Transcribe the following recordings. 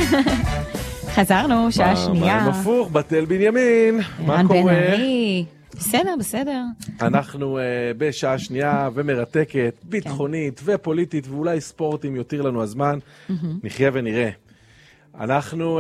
חזרנו, שעה שנייה. מה הפוך, בתל בנימין? מה קורה? בן ארי. בסדר, בסדר. אנחנו בשעה שנייה ומרתקת, ביטחונית ופוליטית, ואולי ספורט אם יותיר לנו הזמן. נחיה ונראה. אנחנו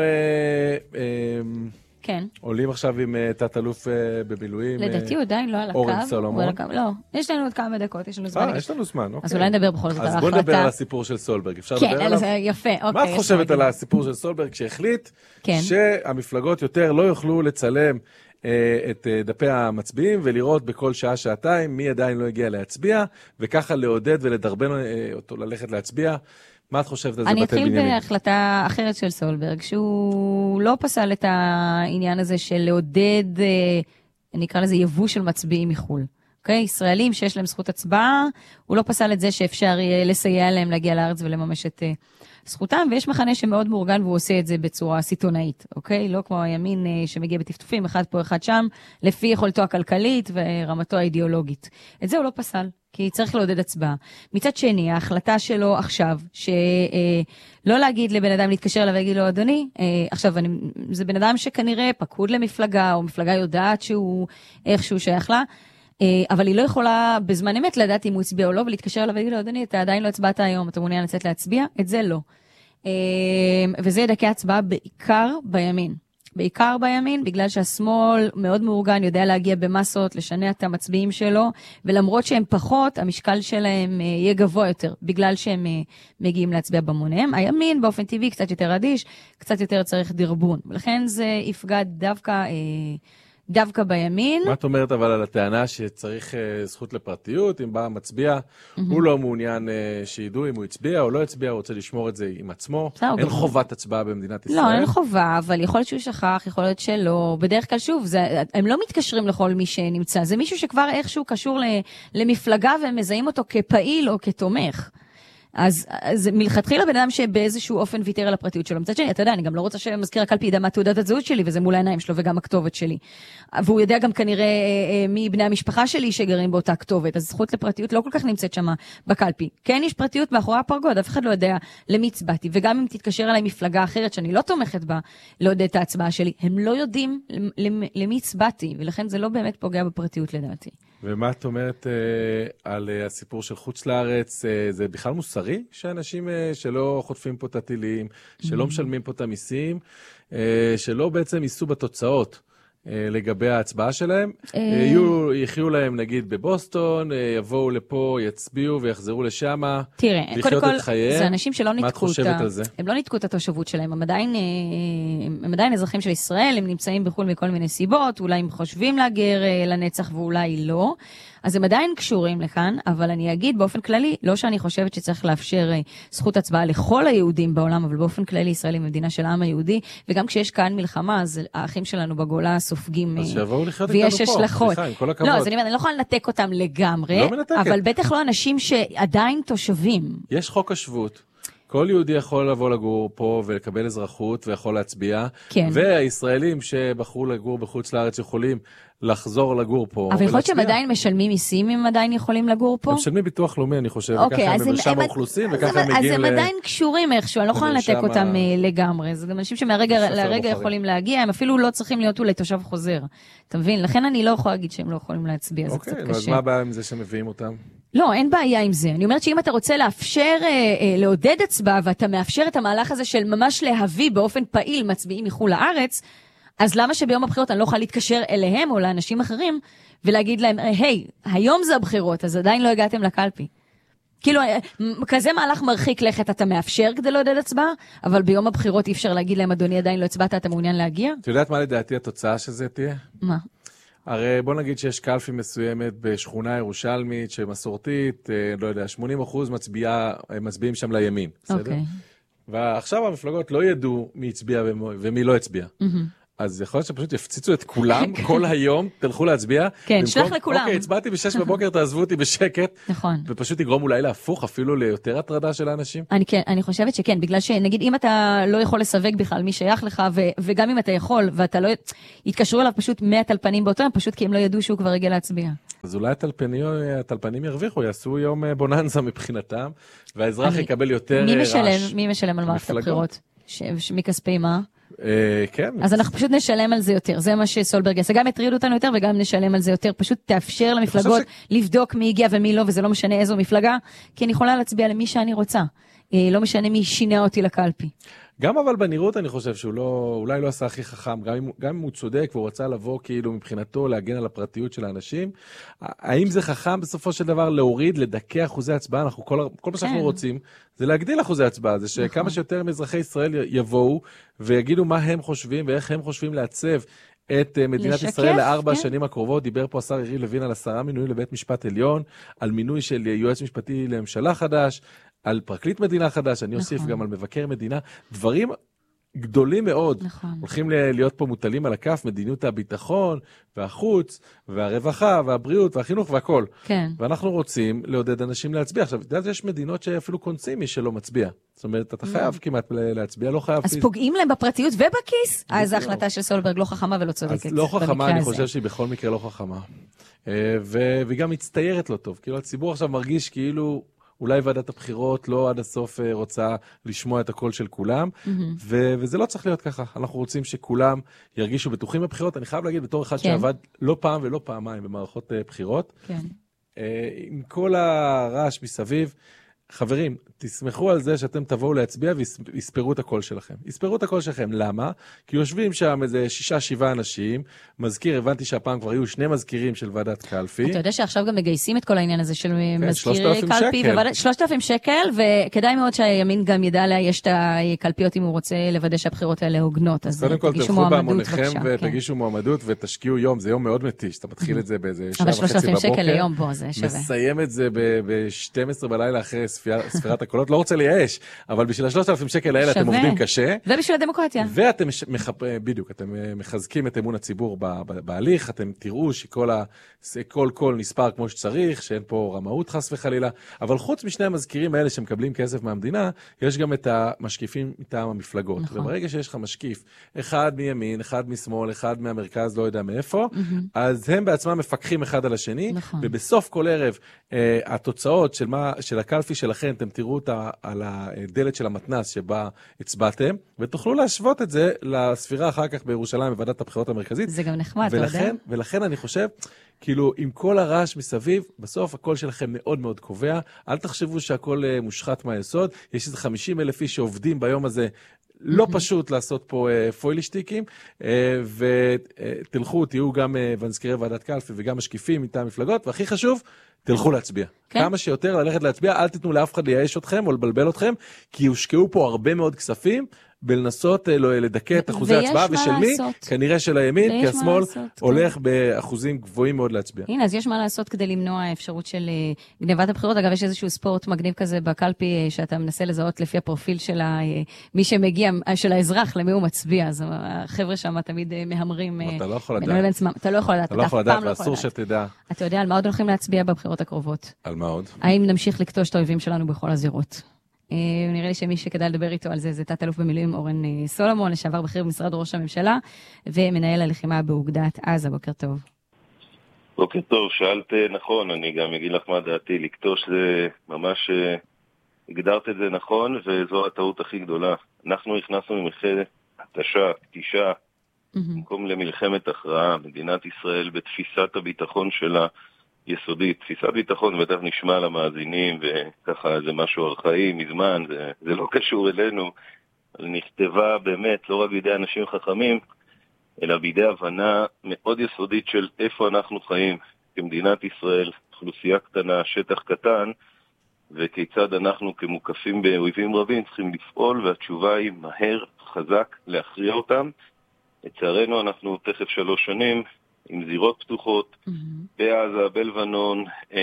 כן. עולים עכשיו עם תת-אלוף במילואים. לדעתי הוא עדיין לא על הקו. אורן סולומון. לא, יש לנו עוד כמה דקות, יש לנו זמן. יש לנו זמן, אוקיי. אז אולי נדבר בכל זאת על ההחלטה. אז בוא נדבר על הסיפור של סולברג. אפשר לדבר עליו? כן, יפה. מה את חושבת על הסיפור של סולברג שהחליט שהמפלגות יותר לא יוכלו לצלם את דפי המצביעים ולראות בכל שעה-שעתיים מי עדיין לא הגיע להצביע, וככה לעודד ולדרבן אותו ללכת להצביע? מה את חושבת על זה בתל בנימין? אני אתחיל בהחלטה אחרת של סולברג, שהוא לא פסל את העניין הזה של לעודד, אני אקרא לזה יבוא של מצביעים מחול. אוקיי? ישראלים שיש להם זכות הצבעה, הוא לא פסל את זה שאפשר לסייע להם להגיע לארץ ולממש את זכותם, ויש מחנה שמאוד מאורגן והוא עושה את זה בצורה סיטונאית, אוקיי? לא כמו הימין שמגיע בטפטופים, אחד פה אחד שם, לפי יכולתו הכלכלית ורמתו האידיאולוגית. את זה הוא לא פסל, כי צריך לעודד הצבעה. מצד שני, ההחלטה שלו עכשיו, שלא להגיד לבן אדם להתקשר אליו ולהגיד לו, אדוני, עכשיו זה בן אדם שכנראה פקוד למפלגה, או מפלגה יודעת שהוא איכשהו שייך לה, אבל היא לא יכולה בזמן אמת לדעת אם הוא הצביע או לא, ולהתקשר אליו ולהגיד לו, אדוני, אתה עדיין לא הצבעת היום, אתה מעוניין לצאת להצביע? את זה לא. וזה ידכא הצבעה בעיקר בימין, בגלל שהשמאל מאוד מאורגן, יודע להגיע במסות, לשנע את המצביעים שלו, ולמרות שהם פחות, המשקל שלהם יהיה גבוה יותר, בגלל שהם מגיעים להצביע במוניהם. הימין באופן טבעי קצת יותר אדיש, קצת יותר צריך דרבון, ולכן זה יפגע דווקא בימין. מה את אומרת אבל על הטענה שצריך זכות לפרטיות, אם בא מצביע, הוא לא מעוניין שידעו אם הוא הצביע או לא הצביע, הוא רוצה לשמור את זה עם עצמו. אין חובת הצבעה במדינת ישראל. לא, אין חובה, אבל יכול להיות שהוא שכח, יכול להיות שלא. בדרך כלל שוב, הם לא מתקשרים לכל מי שנמצא. זה מישהו שכבר איכשהו קשור למפלגה והם מזהים אותו כפעיל או כתומך. אז מלכתחילה בן אדם שבאיזשהו אופן ויתר על הפרטיות שלו. מצד שני, אתה יודע, אני גם לא רוצה שמזכיר הקלפי ידע מה תעודת הזהות שלי, וזה מול העיניים שלו וגם הכתובת שלי. והוא יודע גם כנראה מי בני המשפחה שלי שגרים באותה כתובת. אז זכות לפרטיות לא כל כך נמצאת שם בקלפי. כן, יש פרטיות מאחורי הפרגוד, אף אחד לא יודע למי הצבעתי. וגם אם תתקשר אליי מפלגה אחרת שאני לא תומכת בה, לא יודע את ההצבעה שלי, הם לא יודעים למי הצבעתי, ולכן זה לא באמת פוגע בפרטיות לדעתי. ומה את אומרת על הסיפור של חוץ לארץ? זה בכלל מוסרי שאנשים שלא חוטפים פה את הטילים, שלא משלמים פה את המיסים, שלא בעצם ייסעו בתוצאות לגבי ההצבעה שלהם, יחיו להם נגיד בבוסטון, יבואו לפה, יצביעו ויחזרו לשם, תראה, קודם כל, זה אנשים שלא מה את חושבת על זה? הם לא ניתקו את התושבות שלהם, הם עדיין אזרחים של ישראל, הם נמצאים בחו"ל מכל מיני סיבות, אולי הם חושבים להגר לנצח ואולי לא, אז הם עדיין קשורים לכאן, אבל אני אגיד באופן כללי, לא שאני חושבת שצריך לאפשר זכות הצבעה לכל היהודים בעולם, אבל באופן כללי ישראל היא מדינה של העם היהודי, וגם כשיש כאן מלחמה, אז האחים שלנו בגולה סופגים, אז שיבואו לחיות ויש איתנו פה, השלכות. סליחה, עם כל הכבוד. לא, אז אני לא יכולה לנתק אותם לגמרי, לא מנתקת. אבל בטח לא אנשים שעדיין תושבים. יש חוק השבות. כל יהודי יכול לבוא לגור פה ולקבל אזרחות ויכול להצביע, כן. והישראלים שבחרו לגור בחוץ לארץ יכולים לחזור לגור פה. אבל יכול להיות שהם עדיין משלמים מיסים אם הם עדיין יכולים לגור פה? הם משלמים ביטוח לאומי, אני חושב, אוקיי, וככה הם במרשם האוכלוסין, וככה הם מגיעים אז הם עדיין קשורים איכשהו, אני לא יכולה לנתק אותם לגמרי. זה גם אנשים שמהרגע לרגע יכולים להגיע, הם אפילו לא צריכים להיות אולי תושב חוזר. אתה מבין? לכן אני לא יכולה להגיד שהם לא יכולים להצביע, זה קצת קשה. אוקיי, אז מה הבעיה עם זה שמביאים אותם? לא, אין בעיה עם זה. אני אומרת שאם אתה רוצה לאפשר, לעודד הצבעה, ואתה מאפשר את המהלך הזה של ממש להביא באופן פעיל מצביעים מחו"ל לארץ, אז למה שביום הבחירות אני לא יכולה להתקשר אליהם או לאנשים אחרים, ולהגיד להם, היי, היום זה הבחירות, אז עדיין לא הגעתם לקלפי. כאילו, כזה מהלך מרחיק לכת אתה מאפשר כדי לעודד הצבעה, אבל ביום הבחירות אי אפשר להגיד להם, אדוני עדיין לא הצבעת, אתה מעוניין להגיע? את יודעת מה לדעתי התוצאה שזה תהיה? מה? הרי בוא נגיד שיש קלפי מסוימת בשכונה ירושלמית שמסורתית, לא יודע, 80% מצביעים שם לימין, בסדר? ועכשיו המפלגות לא ידעו מי הצביע ומי לא הצביע. אז יכול להיות שפשוט יפציצו את כולם כל היום, תלכו להצביע. כן, שלח לכולם. אוקיי, הצבעתי ב6 בבוקר, תעזבו אותי בשקט. נכון. ופשוט יגרום אולי להפוך אפילו ליותר הטרדה של האנשים. אני חושבת שכן, בגלל שנגיד אם אתה לא יכול לסווג בכלל מי שייך לך, וגם אם אתה יכול, ואתה לא, יתקשרו אליו פשוט 100 טלפנים באותו יום, פשוט כי הם לא ידעו שהוא כבר הגיע להצביע. אז אולי הטלפנים ירוויחו, יעשו יום בוננזה מבחינתם, והאזרח יקבל יותר רעש. מי משלם על מערכת הבחירות? מכספי מה? כן. אז אנחנו פשוט נשלם על זה יותר, זה מה שסולברג יעשה, גם יטריד אותנו יותר וגם נשלם על זה יותר, פשוט תאפשר למפלגות לבדוק מי הגיע ומי לא, וזה לא משנה איזו מפלגה, כי אני יכולה להצביע למי שאני רוצה, לא משנה מי שינה אותי לקלפי. גם אבל בנראות אני חושב שהוא אולי לא עשה הכי חכם, גם אם הוא צודק והוא רצה לבוא כאילו מבחינתו להגן על הפרטיות של האנשים, האם זה חכם בסופו של דבר להוריד, לדכא אחוזי הצבעה? אנחנו כל מה שאנחנו רוצים זה להגדיל אחוזי הצבעה, זה שכמה שיותר מאזרחי ישראל יבואו ויגידו מה הם חושבים ואיך הם חושבים לעצב את מדינת ישראל לארבע השנים הקרובות. דיבר פה השר יריב לוין על 10 מינויים לבית משפט עליון, על מינוי של יועץ משפטי לממשלה חדש, על פרקליט מדינה חדש, אני אוסיף גם על מבקר מדינה, דברים גדולים מאוד, הולכים להיות פה מוטלים על הכף, מדיניות הביטחון והחוץ והרווחה והבריאות והחינוך והכל. כן. ואנחנו רוצים לעודד אנשים להצביע. עכשיו, יש מדינות שאפילו קונסים מי שלא מצביע. זאת אומרת, אתה חייב כמעט להצביע, לא חייב... אז פוגעים להם בפרטיות ובכיס? אז ההחלטה של סולברג לא חכמה ולא צודקת. אז לא חכמה, אני חושב שהיא בכל מקרה לא חכמה. והיא גם מצטיירת לא טוב. כאילו הציבור עכשיו מרגיש כאילו אולי ועדת הבחירות לא עד הסוף רוצה לשמוע את הקול של כולם, וזה לא צריך להיות ככה. אנחנו רוצים שכולם ירגישו בטוחים בבחירות. אני חייב להגיד בתור אחד שעבד לא פעם ולא פעמיים במערכות בחירות, עם כל הרעש מסביב, חברים, תסמכו על זה שאתם תבואו להצביע ויספרו את הקול שלכם. יספרו את הקול שלכם. למה? כי יושבים שם איזה 6-7 אנשים, מזכיר, הבנתי שהפעם כבר היו 2 מזכירים של ועדת קלפי. אתה יודע שעכשיו גם מגייסים את כל העניין הזה של מזכירי קלפי, 3,000 שקל, וכדאי מאוד שהימין גם ידע לאייש את הקלפיות אם הוא רוצה לוודא שהבחירות האלה הוגנות. אז קודם כל תלכו בהמוניכם ותגישו מועמדות ותשקיעו יום, זה יום מאוד מתיש, אתה מתחיל את זה באיזה 7:30 בבוקר, מסיים את זה ב-12 בלילה אחרי ספירת הקולות, לא רוצה לייאש, אבל בשביל 3,000 שקל האלה אתם עובדים קשה. ובשביל הדמוקרטיה. ואתם בדיוק, אתם מחזקים את אמון הציבור בהליך, אתם תראו שכל קול נספר כמו שצריך, שאין פה רמאות חס וחלילה, אבל חוץ משני המזכירים האלה שמקבלים כסף מהמדינה, יש גם את המשקיפים מטעם המפלגות. וברגע שיש לך משקיף, אחד מימין, אחד משמאל, אחד מהמרכז, לא יודע מאיפה, אז הם בעצמם מפקחים אחד על השני, ובסוף כל ערב, התוצאות של הקלפי שלכם, אתם תראו אותה על הדלת של המתנס שבה הצבעתם, ותוכלו להשוות את זה לספירה אחר כך בירושלים בוועדת הבחירות המרכזית. זה גם נחמד, אתה יודע? ולכן אני חושב, כאילו, עם כל הרעש מסביב, בסוף הקול שלכם מאוד מאוד קובע. אל תחשבו שהכל מושחת מהיסוד. יש איזה 50,000 איש שעובדים ביום הזה, לא פשוט לעשות פה פוילשטיקים, ותלכו, תהיו גם מזכירי ועדת קלפי וגם משקיפים מטעם מפלגות, והכי חשוב, תלכו להצביע. כמה שיותר ללכת להצביע, אל תיתנו לאף אחד לייאש אתכם או לבלבל אתכם, כי יושקעו פה הרבה מאוד כספים, בלנסות לדכא את אחוזי ההצבעה, ושל מי? כנראה של הימין, כי השמאל הולך באחוזים גבוהים מאוד להצביע. הנה, אז יש מה לעשות כדי למנוע האפשרות של גניבת הבחירות. אגב, יש איזשהו ספורט מגניב כזה בקלפי, שאתה מנסה לזהות לפי הפרופיל של מי שמגיע, של האזרח, למי הוא מצביע. אז החבר'ה שם תמיד מהמרים. אתה לא יכול לדעת. אתה לא יכול לדעת. אתה לא יכול לדעת, ואסור שתדע. אתה יודע על מה עוד הולכים להצביע בבחירות הקרובות? על מה עוד? האם נמשיך לקטוש את האויבים שלנו בכל הזירות? נראה לי שמי שכדאי לדבר איתו על זה, זה תת-אלוף במילואים אורן סולומון, לשעבר בכיר במשרד ראש הממשלה, ומנהל הלחימה באוגדת עזה. בוקר טוב. בוקר טוב, שאלת נכון, אני גם אגיד לך מה דעתי, לקטוש זה ממש, הגדרת את זה נכון, וזו הטעות הכי גדולה. אנחנו הכנסנו ממלחמת התשה, תשעה, במקום למלחמת הכרעה, מדינת ישראל בתפיסת הביטחון שלה, יסודית, תפיסת ביטחון, בטח נשמע למאזינים, וככה זה משהו ארכאי, מזמן, זה לא קשור אלינו, אבל נכתבה באמת, לא רק בידי אנשים חכמים, אלא בידי הבנה מאוד יסודית של איפה אנחנו חיים, כמדינת ישראל, אוכלוסייה קטנה, שטח קטן, וכיצד אנחנו כמוקפים באויבים רבים צריכים לפעול, והתשובה היא מהר, חזק, להכריע אותם. לצערנו אנחנו תכף 3 שנים, עם זירות פתוחות, בעזה, בלבנון,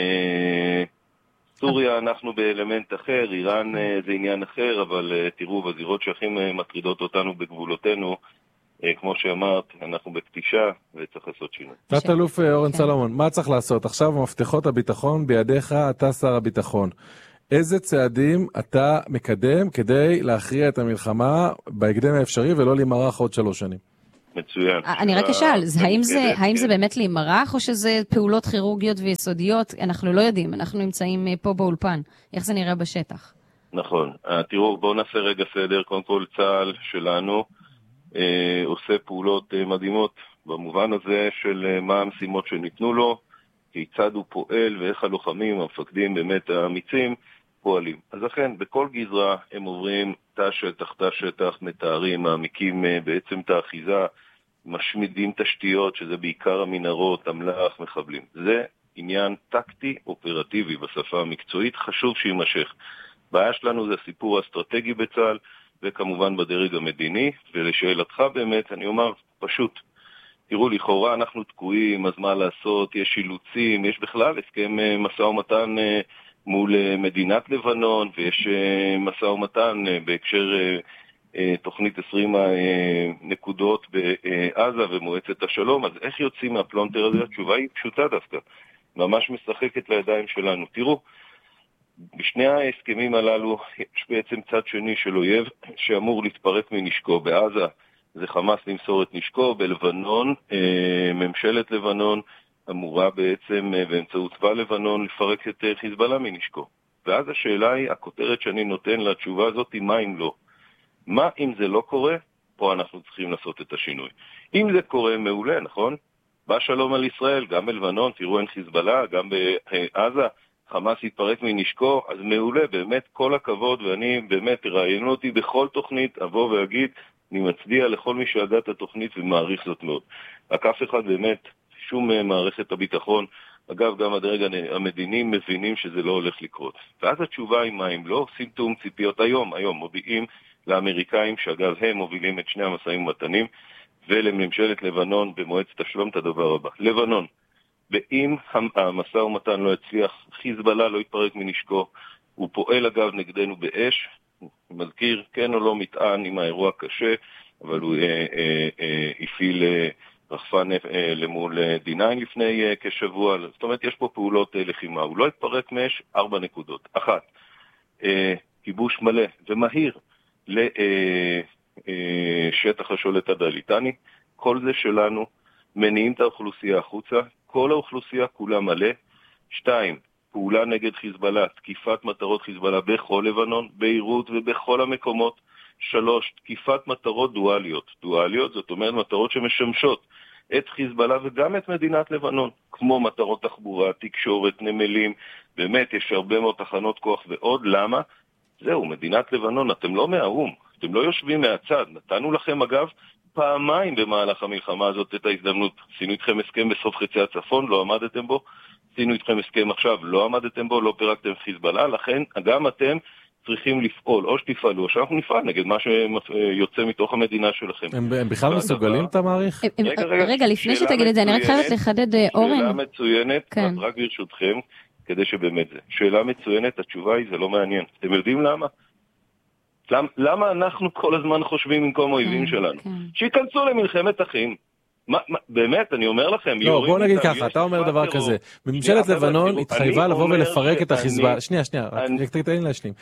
סוריה אנחנו באלמנט אחר, איראן זה עניין אחר, אבל תראו, בזירות שהכי מטרידות אותנו בגבולותינו, כמו שאמרת, אנחנו בכתישה וצריך לעשות שינוי. תת-אלוף אורן סולומון, מה צריך לעשות? עכשיו מפתחות הביטחון בידיך, אתה שר הביטחון. איזה צעדים אתה מקדם כדי להכריע את המלחמה בהקדם האפשרי ולא להימרח עוד 3 שנים? מצוין. אני רק אשאל, האם זה באמת להימרח, או שזה פעולות כירורגיות ויסודיות? אנחנו לא יודעים, אנחנו נמצאים פה באולפן. איך זה נראה בשטח? נכון. תראו, בואו נעשה רגע סדר. קודם כל, צה"ל שלנו עושה פעולות מדהימות במובן הזה של מה המשימות שניתנו לו, כיצד הוא פועל ואיך הלוחמים, המפקדים באמת האמיצים, פועלים. אז לכן, בכל גזרה הם עוברים תא שטח, מתארים, מעמיקים בעצם את האחיזה, משמידים תשתיות, שזה בעיקר המנהרות, אמל"ח, מחבלים. זה עניין טקטי אופרטיבי בשפה המקצועית, חשוב שימשך. בעיה שלנו זה הסיפור האסטרטגי בצה"ל, וכמובן בדרג המדיני, ולשאלתך באמת, אני אומר פשוט, תראו, לכאורה אנחנו תקועים, אז מה לעשות, יש אילוצים, יש בכלל הסכם משא ומתן מול מדינת לבנון, ויש משא ומתן בהקשר תוכנית 20 נקודות בעזה ומועצת השלום, אז איך יוצאים מהפלונטר הזה? התשובה היא פשוטה דווקא, ממש משחקת לידיים שלנו. תראו, בשני ההסכמים הללו יש בעצם צד שני של אויב שאמור להתפרק מנשקו. בעזה זה חמאס למסור את נשקו, בלבנון ממשלת לבנון אמורה בעצם באמצעות צבא לבנון לפרק את חיזבאללה מנשקו. ואז השאלה היא, הכותרת שאני נותן לתשובה הזאת היא מה אם לא? מה אם זה לא קורה? פה אנחנו צריכים לעשות את השינוי. אם זה קורה, מעולה, נכון? בא שלום על ישראל, גם בלבנון, תראו אין חיזבאללה, גם בעזה, חמאס יתפרק מנשקו, אז מעולה, באמת כל הכבוד, ואני באמת ראיינו אותי בכל תוכנית, אבוא ואגיד, אני מצדיע לכל מי שידע את התוכנית ומעריך זאת מאוד. רק אף אחד באמת, שום מערכת הביטחון, אגב גם הדרג המדיני מבינים שזה לא הולך לקרות. ואז התשובה היא מה אם לא, עושים תאום ציפיות היום מודיעים לאמריקאים, שאגב הם מובילים את שני המשאים ומתנים, ולממשלת לבנון במועצת השלום את הדבר הבא. לבנון, ואם המשא ומתן לא יצליח, חיזבאללה לא יתפרק מנשקו, הוא פועל אגב נגדנו באש, מזכיר כן או לא מטען עם האירוע קשה, אבל הוא הפעיל רחפן למול D9 לפני כשבוע, זאת אומרת יש פה פעולות לחימה, הוא לא יתפרק מאש 4 נקודות. 1, כיבוש מלא ומהיר לשטח השולט הדליטני, כל זה שלנו, מניעים את האוכלוסייה החוצה, כל האוכלוסייה כולה מלא. 2, פעולה נגד חיזבאללה, תקיפת מטרות חיזבאללה בכל לבנון, ביירות ובכל המקומות. 3, תקיפת מטרות דואליות, זאת אומרת מטרות שמשמשות את חיזבאללה וגם את מדינת לבנון, כמו מטרות תחבורה, תקשורת, נמלים, באמת יש הרבה מאוד תחנות כוח ועוד. למה? זהו, מדינת לבנון, אתם לא מהאום, אתם לא יושבים מהצד, נתנו לכם אגב פעמיים במהלך המלחמה הזאת את ההזדמנות, עשינו איתכם הסכם בסוף חצי הצפון, לא עמדתם בו, עשינו איתכם הסכם עכשיו, לא עמדתם בו, לא פירקתם חיזבאללה, לכן גם אתם צריכים לפעול, או שתפעלו, או שאנחנו נפעל נגד מה שיוצא מתוך המדינה שלכם. הם בכלל מסוגלים, אתה מעריך? רגע, לפני שתגיד את זה, אני רק חייבת לחדד, אורן. שאלה מצוינת, רק ברשותכם, כדי שבאמת זה. שאלה מצוינת, התשובה היא, זה לא מעניין. אתם יודעים למה? למה אנחנו כל הזמן חושבים במקום אויבים שלנו? שיכנסו למלחמת אחים. באמת, אני אומר לכם, לא, בוא נגיד ככה, אתה אומר דבר כזה, ממשלת לבנון התחייבה לבוא ולפרק את החיזבאללה, שנייה, רק תן לי להשלים.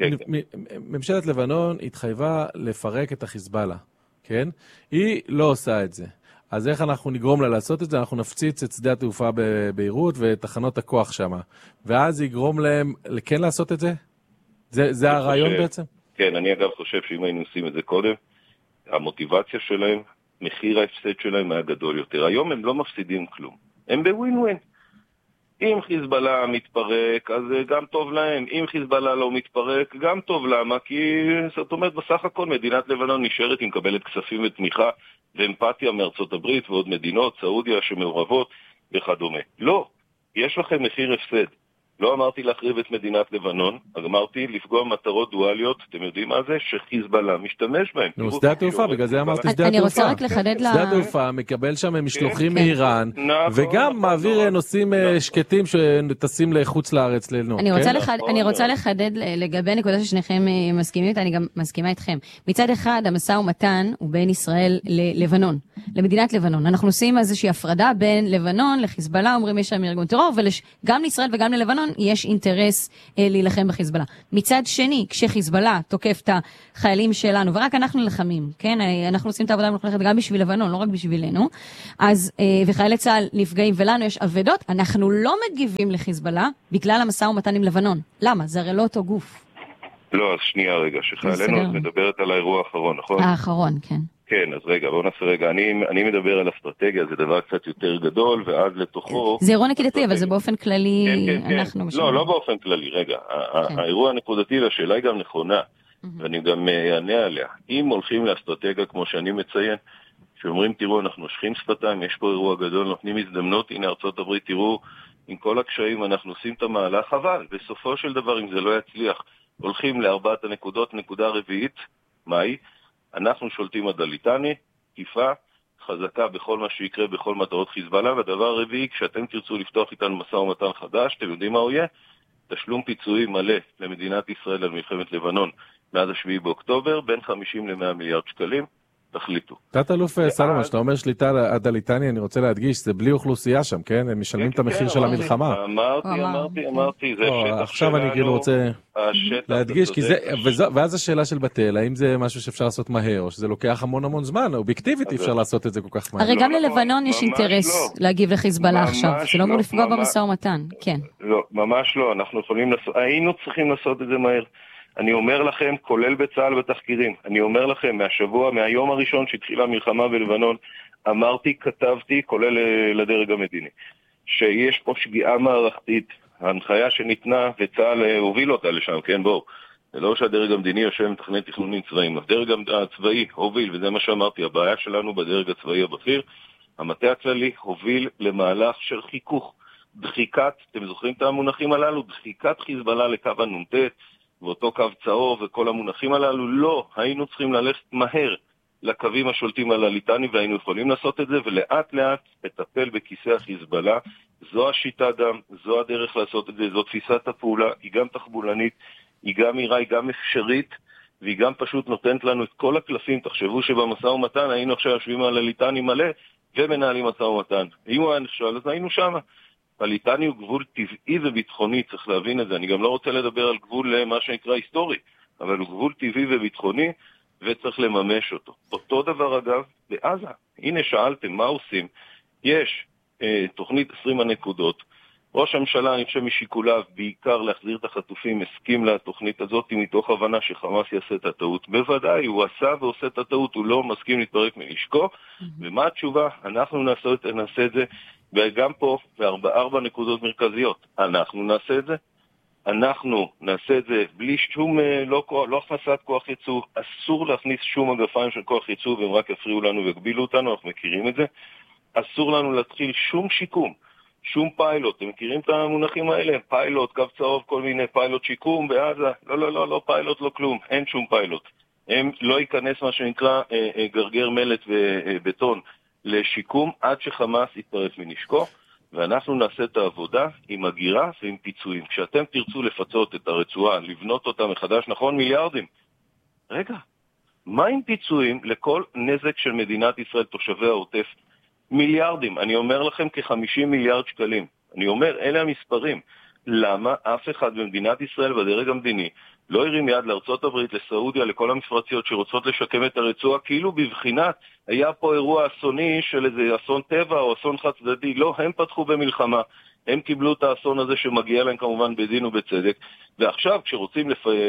ממשלת לבנון התחייבה לפרק את החיזבאללה, כן? היא לא עושה את זה. אז איך אנחנו נגרום לה לעשות את זה? אנחנו נפציץ את שדה התעופה בביירות ותחנות הכוח שם. ואז יגרום להם כן לעשות את זה? זה הרעיון בעצם? כן, אני אגב חושב שאם היינו עושים את זה קודם, המוטיבציה שלהם, מחיר ההפסד שלהם היה גדול יותר. היום הם לא מפסידים כלום. הם בווין ווין. אם חיזבאללה מתפרק, אז גם טוב להם. אם חיזבאללה לא מתפרק, גם טוב. למה? כי זאת אומרת, בסך הכל מדינת לבנון נשארת עם מקבלת כספים ותמיכה ואמפתיה מארצות הברית ועוד מדינות, סעודיה שמעורבות וכדומה. לא. יש לכם מחיר הפסד. לא אמרתי להחריב את מדינת לבנון, אמרתי לפגוע מטרות דואליות, אתם יודעים מה זה? שחיזבאללה משתמש בהם. נו, שדה התעופה, בגלל זה אמרתי שדה התעופה. אני רוצה רק לחדד שדה התעופה מקבל שם משלוחים מאיראן, וגם מעביר נושאים שקטים שטסים לחוץ לארץ. אני רוצה לחדד לגבי נקודה ששניכם מסכימים איתה, אני גם מסכימה איתכם. מצד אחד, המשא ומתן הוא בין ישראל ללבנון, למדינת לבנון. אנחנו עושים איזושהי הפרדה בין לבנון לחיזבאללה, אומרים יש שם ארגון טרור, וגם לישראל וגם ללבנון יש אינטרס להילחם בחיזבאללה. מצד שני, כשחיזבאללה תוקף את החיילים שלנו, ורק אנחנו נלחמים, כן? אנחנו עושים את העבודה המלוכלכת גם בשביל לבנון, לא רק בשבילנו, אז, וחיילי צה"ל נפגעים ולנו יש עבדות, אנחנו לא מגיבים לחיזבאללה בגלל המשא ומתן עם לבנון. למה? זה הרי לא אותו גוף. לא, אז שנייה רגע, שחיילינו מדברת על האירוע האחרון, נכון? האחרון, כן. כן, אז רגע, בואו נעשה רגע. אני מדבר על אסטרטגיה, זה דבר קצת יותר גדול, ואז לתוכו... זה אירוע נקודתי, אבל זה באופן כללי, כן. אנחנו משלמים. לא באופן כללי, רגע. האירוע הנקודתי, והשאלה היא גם נכונה, ואני גם אענה עליה. אם הולכים לאסטרטגיה, כמו שאני מציין, שאומרים, תראו, אנחנו שכים שפתיים, יש פה אירוע גדול, נותנים הזדמנות, הנה ארצות הברית, תראו, עם כל הקשיים אנחנו עושים את המהלך, אבל בסופו של דבר, אם זה לא יצליח, הולכים לארבעת הנקודות, נקודה רביעית, מהי? אנחנו שולטים עד הליטני, תקיפה, חזקה בכל מה שיקרה, בכל מטרות חיזבאללה, והדבר הרביעי, כשאתם תרצו לפתוח איתנו משא ומתן חדש, אתם יודעים מה הוא יהיה? תשלום פיצויים מלא למדינת ישראל על מלחמת לבנון מאז 7 באוקטובר, בין 50 ל-100 מיליארד שקלים, תחליטו. תת-אלוף סלומון, שאתה אומר שליטה עד הליטני, אני רוצה להדגיש, זה בלי אוכלוסייה שם, כן? הם משלמים את המחיר של המלחמה. אמרתי, זה שטח שלנו. עכשיו אני כאילו רוצה להדגיש, ואז השאלה של בתל, האם זה משהו שאפשר לעשות מהר, או שזה לוקח המון זמן, אובייקטיבית אי אפשר לעשות את זה כל כך מהר. הרי גם ללבנון יש אינטרס להגיב לחיזבאללה עכשיו, זה לא אמור לפגוע במשא ומתן, כן. לא, ממש לא, היינו צריכים לעשות את זה מהר. אני אומר לכם, כולל בצה"ל בתחקירים, אני אומר לכם, מהיום הראשון שהתחילה המלחמה בלבנון, אמרתי, כתבתי, כולל לדרג המדיני, שיש פה שגיאה מערכתית, ההנחיה שניתנה וצה"ל הוביל אותה לשם, כן, בואו, זה לא שהדרג המדיני יושב מתכנן תכנונים צבאיים, הדרג הצבאי הוביל, וזה מה שאמרתי, הבעיה שלנו בדרג הצבאי הבכיר, המטה הכללי הוביל למהלך של חיכוך, דחיקת, אתם זוכרים את המונחים הללו? דחיקת חיזבאללה לקו הנ"ט, ואותו קו צהוב וכל המונחים הללו, לא, היינו צריכים ללכת מהר לקווים השולטים על הליטני, והיינו יכולים לעשות את זה, ולאט לאט לטפל בכיסא החיזבאללה. זו השיטה דם, זו הדרך לעשות את זה, זו תפיסת הפעולה, היא גם תחבולנית, היא גם מהירה, היא גם אפשרית, והיא גם פשוט נותנת לנו את כל הקלפים. תחשבו שבמשא ומתן היינו עכשיו יושבים על הליטני מלא, ומנהלים משא ומתן. אם הוא היה נכשל, אז היינו שמה. הליטני הוא גבול טבעי וביטחוני, צריך להבין את זה. אני גם לא רוצה לדבר על גבול מה שנקרא היסטורי, אבל הוא גבול טבעי וביטחוני, וצריך לממש אותו. אותו דבר אגב בעזה. הנה שאלתם, מה עושים? יש תוכנית 20 הנקודות. ראש הממשלה, אני חושב משיקוליו, בעיקר להחזיר את החטופים, הסכים לתוכנית הזאת מתוך הבנה שחמאס יעשה את הטעות. בוודאי, הוא עשה ועושה את הטעות, הוא לא מסכים להתפרק מנשקו. ומה התשובה? אנחנו נעשה את זה, וגם פה, בארבע נקודות מרכזיות. אנחנו נעשה את זה. אנחנו נעשה את זה בלי שום, לא הכנסת כוח ייצוא. אסור להכניס שום אגפיים של כוח ייצוא, והם רק יפריעו לנו והגבילו אותנו, אנחנו מכירים את זה. אסור לנו להתחיל שום שיקום. שום פיילוט, אתם מכירים את המונחים האלה? פיילוט, קו צהוב, כל מיני פיילוט שיקום בעזה, לא פיילוט, לא כלום, אין שום פיילוט. הם לא ייכנס מה שנקרא גרגר מלט ובטון לשיקום עד שחמאס יתפרק מנשקו, ואנחנו נעשה את העבודה עם הגירה ועם פיצויים. כשאתם תרצו לפצות את הרצועה, לבנות אותה מחדש, נכון, מיליארדים. רגע, מה עם פיצויים לכל נזק של מדינת ישראל, תושבי העוטף? מיליארדים, אני אומר לכם כ-50 מיליארד שקלים. אני אומר, אלה המספרים. למה אף אחד במדינת ישראל בדרג המדיני לא הרים יד לארצות הברית, לסעודיה, לכל המפרציות שרוצות לשקם את הרצועה, כאילו בבחינת היה פה אירוע אסוני של איזה אסון טבע או אסון חד צדדי? לא, הם פתחו במלחמה. הם קיבלו את האסון הזה שמגיע להם כמובן בדין ובצדק. ועכשיו כשרוצים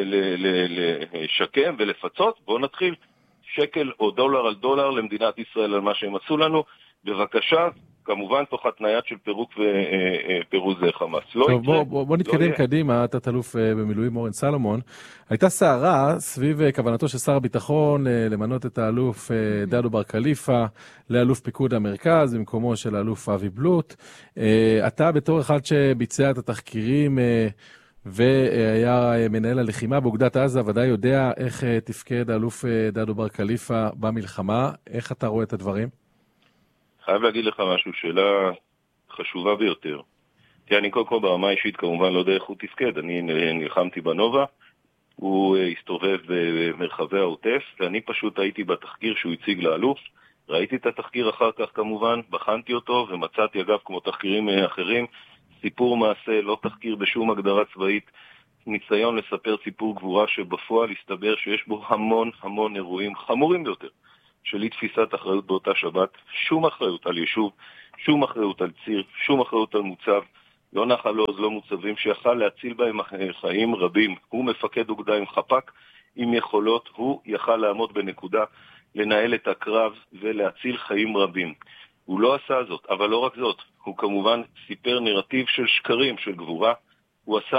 לשקם ולפצות, בואו נתחיל שקל או דולר על דולר למדינת ישראל על מה שהם עשו לנו. בבקשה, כמובן תוך התניית של פירוק ופירוז חמאס. טוב, בוא נתקדם קדימה, תת-אלוף במילואים אורן סלומון. הייתה סערה סביב כוונתו של שר הביטחון למנות את האלוף דדו בר כליפה לאלוף פיקוד המרכז במקומו של האלוף אבי בלוט. אתה בתור אחד שביצע את התחקירים והיה מנהל הלחימה באוגדת עזה, ודאי יודע איך תפקד האלוף דדו בר כליפה במלחמה. איך אתה רואה את הדברים? חייב להגיד לך משהו, שאלה חשובה ביותר. תראה, אני קודם כל ברמה האישית כמובן לא יודע איך הוא תפקד. אני נלחמתי בנובה, הוא הסתובב במרחבי העוטף, ואני פשוט הייתי בתחקיר שהוא הציג לאלוף. ראיתי את התחקיר אחר כך כמובן, בחנתי אותו, ומצאתי אגב כמו תחקירים אחרים, סיפור מעשה, לא תחקיר בשום הגדרה צבאית, ניסיון לספר סיפור גבורה שבפועל הסתבר שיש בו המון אירועים חמורים ביותר. שלי תפיסת אחריות באותה שבת, שום אחריות על יישוב, שום אחריות על ציר, שום אחריות על מוצב, לא נחל עוז, לא מוצבים, שיכל להציל בהם חיים רבים. הוא מפקד אוגדה עם חפ"ק, עם יכולות, הוא יכל לעמוד בנקודה, לנהל את הקרב ולהציל חיים רבים. הוא לא עשה זאת, אבל לא רק זאת, הוא כמובן סיפר נרטיב של שקרים, של גבורה. הוא עשה